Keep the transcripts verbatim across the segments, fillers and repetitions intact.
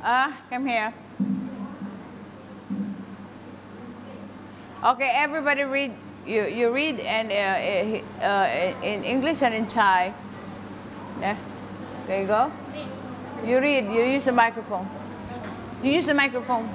Uh, come here. Okay, everybody read. You you read and uh, uh, in English and in Thai. Yeah, there you go. You read. You use the microphone. You use the microphone.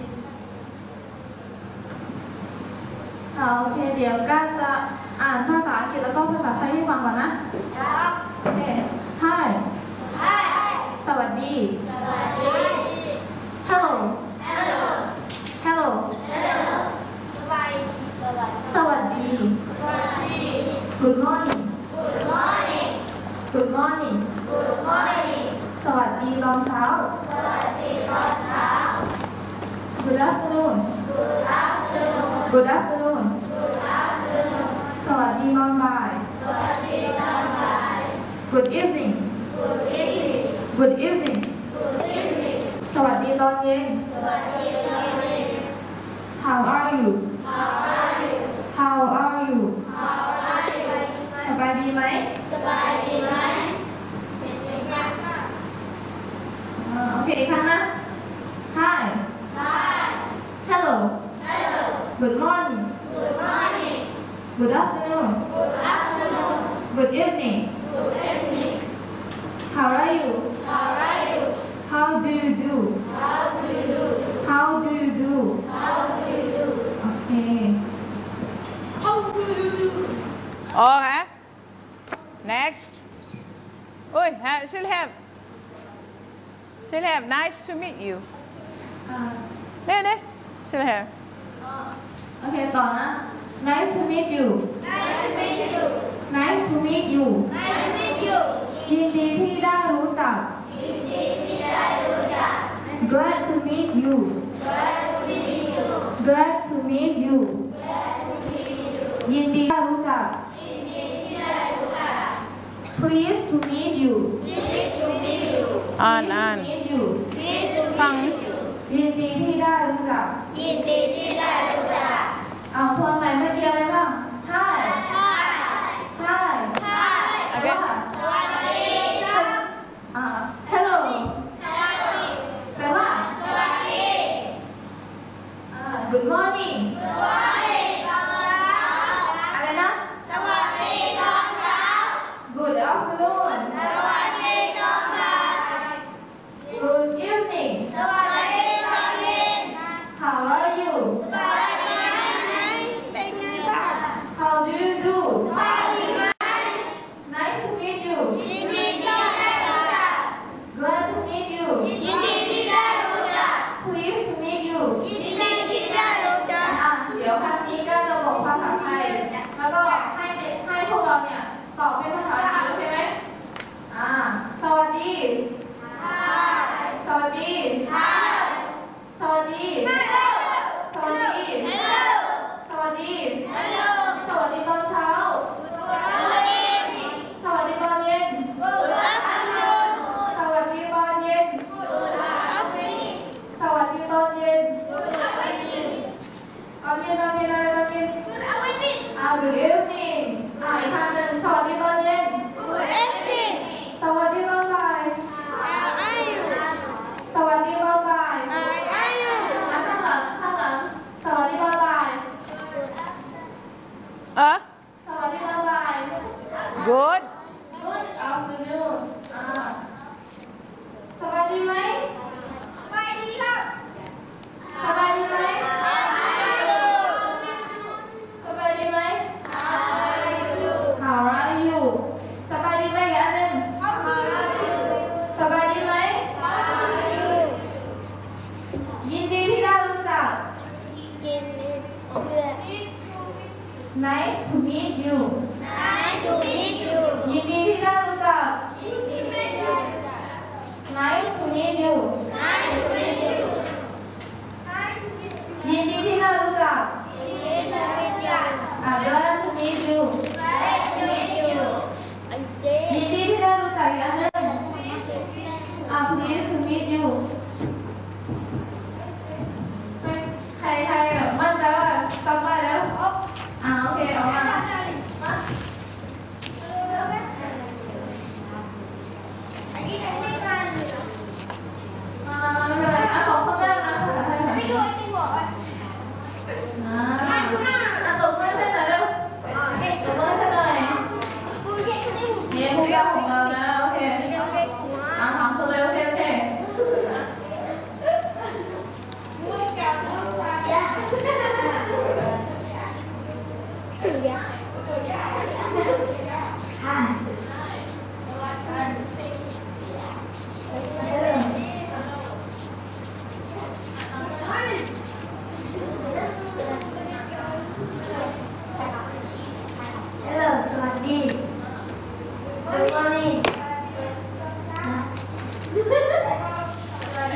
โอเคเดี๋ยวก็จะอ่านภาษาอังกฤษแล้วก็ภาษาไทยให้ฟังก่อนนะโอเค Hi Hi สวัสดีสวัสดี Hello Hello Hello Hello สวัสดีสวัสดี Good morning Good morning Good morning Good morning สวัสดีตอนเช้าสวัสดีตอนเช้า Good afternoon Good afternoon Good afternoon Good afternoon สวัสดีตอนบ่ายสวัสดีตอนบ่าย Good evening Good evening Good evening Good evening สวัสดีตอนเย็นสวัสดีตอนเย็น How are you How are you How are you How are you สบายดีไหมสบายดีไหมโอเคอีกครั้งนะ Hi Hi Hello Hello Good morning Good morning Good afternoon Good afternoon Good evening Good evening How are you How are you How do you do How do you do How do you do How do you do Okay How do you do Okay. Next. Oi, still have. Still have. Nice to meet you. เนี่ยเนี่ย still have. โอเคต่อนะ Nice to meet you Nice to meet you Nice to meet you Nice to meet you ยินดีที่ได้รู้จักยินดีที่ได้รู้จัก Glad to meet you Glad to meet you Glad to meet you Glad to meet you ยินดีที่ได้รู้จักยินดีที่ได้รู้จัก Pleased to meet you Pleased to meet you อ่านอ่าน Pleased to meet you Pleased to ฟัง meet you ยินดีที่ได้รู้จักยินดีที่ได้รู้จักเอาทวนใหม่เมื่อกี้อะไรบ้าง Hi Hi Hi Hi โอเคสวัสดีครับอ่า Hello สวัสดีแปลว่าสวัสดีอ่า Good morning Good morning ตอนเช้าอะไรนะสวัสดีตอนเช้า Good afternoon สวัสดีตอนบ่าย Good evening สวัสดีตอนเย็น How are you สวัสดีไหมเป็นไงบ้าง How do you do สวัสดีไหม Nice to meet you ยินดีที่ได้รู้จัก Glad to meet you ยินดีที่ได้รู้จัก Pleased to meet you ยินดีที่ได้รู้จักอ่ะเดี๋ยวครั้งนี้ก็จะบอกภาษาไทยแล้วก็ให้ให้พวกเราเนี่ยตอบเป็นภาษาอังกฤษโอเคไหมอ่าสวัสดีสวัสดีสวัสดีสวัสดีสวัสดีสวัสดีตอนเช้าสวัสดีตอนเย็นสวัสดีตอนเย็นสวัสดีตอนเย็นตอนเย็นตอนเย็นอะไรตอนเย็นอ่า Good evening อ่าอีกครั้งหนึ่งสวัสดีตอนเย็นสวัสดีตอนบ่ายสวัสดีตอนบ่ายอ่ะข้างหลังข้างหลังสวัสดีตอนบ่ายเออสวัสดีตอนบ่าย good Good afternoon อ่าสบายดีไหมสบายดีครับสบายดีไหมสบายดีไหม How are you สบายดีไหมอีกอันหนึ่งสบายดีไหมยินดีที่ได้รู้จัก Nice to meet you ยินดีที่ได้รู้จัก Nice to meet you ยินดีที่ได้รู้จักอ่ะ Glad to meet you ยินดีที่ได้รู้จักอีกอันหนึ่งอ่ะ Pleased to meet you ใครใครแบบมั่นใจว่าจำได้แล้วอ่ะโอเคเอามาอ่าไม่เป็นไรอ่ะ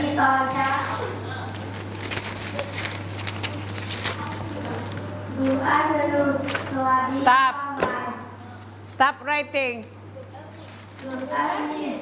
ดีตอนเช้าดูอาจจะดูสวัสดี Stop Stop writing ดูอาจจะ